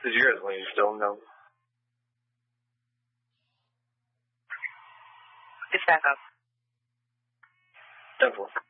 is yours, Lane. Still no. It's back up. 10-4.